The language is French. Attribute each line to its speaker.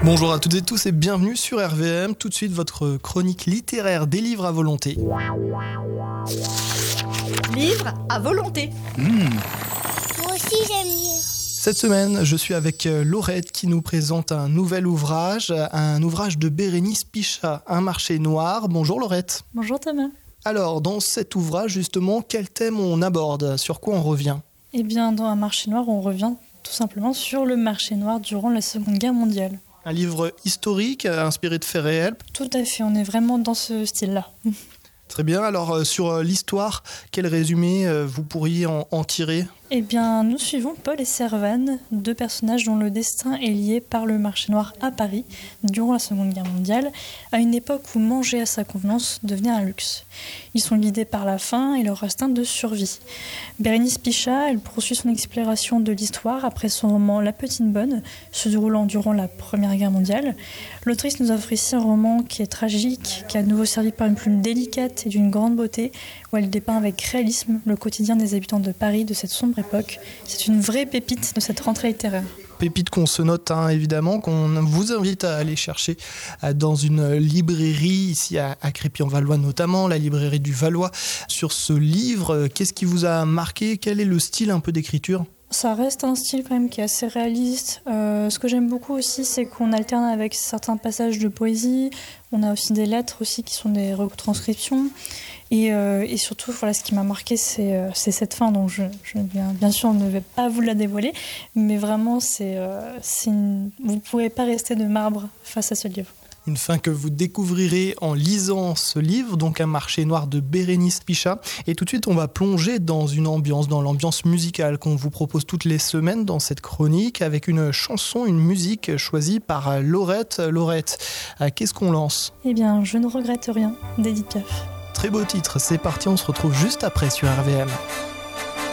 Speaker 1: Bonjour à toutes et tous et bienvenue sur RVM. Tout de suite, votre chronique littéraire des livres à volonté.
Speaker 2: Livre à volonté.
Speaker 3: Moi aussi j'aime lire.
Speaker 1: Cette semaine, je suis avec Laurette qui nous présente un nouvel ouvrage, de Bérénice Pichat, Un marché noir. Bonjour Laurette.
Speaker 4: Bonjour Thomas.
Speaker 1: Alors, dans cet ouvrage, justement, quel thème on aborde? Sur quoi on revient?
Speaker 4: Eh bien, dans Un marché noir, on revient tout simplement sur le marché noir durant la Seconde Guerre mondiale.
Speaker 1: Un livre historique, inspiré de faits réels?
Speaker 4: Tout à fait, on est vraiment dans ce style-là.
Speaker 1: Très bien, alors sur l'histoire, quel résumé vous pourriez en tirer?
Speaker 4: Eh bien, nous suivons Paul et Servane, deux personnages dont le destin est lié par le marché noir à Paris durant la Seconde Guerre mondiale, à une époque où manger à sa convenance devenait un luxe. Ils sont guidés par la faim et leur instinct de survie. Bérénice Pichat, elle poursuit son exploration de l'histoire après son roman La Petite Bonne, se déroulant durant la Première Guerre mondiale. L'autrice nous offre ici un roman qui est tragique, qui est à nouveau servi par une plume délicate et d'une grande beauté, où elle dépeint avec réalisme le quotidien des habitants de Paris de cette sombre époque. C'est une vraie pépite de cette rentrée littéraire.
Speaker 1: Pépite qu'on se note évidemment, qu'on vous invite à aller chercher dans une librairie ici à Crépy-en-Valois notamment, la librairie du Valois. Sur ce livre, qu'est-ce qui vous a marqué? Quel est le style un peu d'écriture?
Speaker 4: Ça reste un style quand même qui est assez réaliste. Ce que j'aime beaucoup aussi, c'est qu'on alterne avec certains passages de poésie. On a aussi des lettres aussi qui sont des retranscriptions. Et surtout, voilà, ce qui m'a marqué, c'est cette fin. Donc, bien sûr, on ne vais pas vous la dévoiler, mais vraiment, vous ne pouvez pas rester de marbre face à ce livre.
Speaker 1: Une fin que vous découvrirez en lisant ce livre, donc Un marché noir de Bérénice Pichat. Et tout de suite, on va plonger dans l'ambiance musicale qu'on vous propose toutes les semaines dans cette chronique, avec une chanson, une musique choisie par Laurette. Laurette, qu'est-ce qu'on lance?
Speaker 4: Eh bien, Je ne regrette rien, d'Edith Piaf.
Speaker 1: Très beau titre, c'est parti, on se retrouve juste après sur RVM.